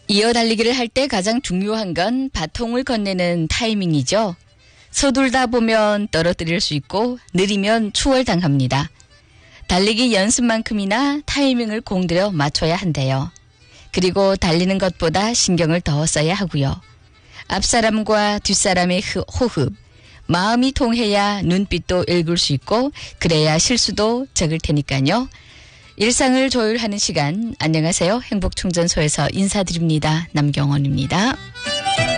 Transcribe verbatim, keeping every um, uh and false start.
이어 달리기를 할 때 가장 중요한 건 바통을 건네는 타이밍이죠. 서둘다 보면 떨어뜨릴 수 있고 느리면 추월당합니다. 달리기 연습만큼이나 타이밍을 공들여 맞춰야 한대요. 그리고 달리는 것보다 신경을 더 써야 하고요. 앞사람과 뒷사람의 호흡, 마음이 통해야 눈빛도 읽을 수 있고 그래야 실수도 적을 테니까요. 일상을 조율하는 시간, 안녕하세요. 행복충전소에서 인사드립니다. 남경원입니다.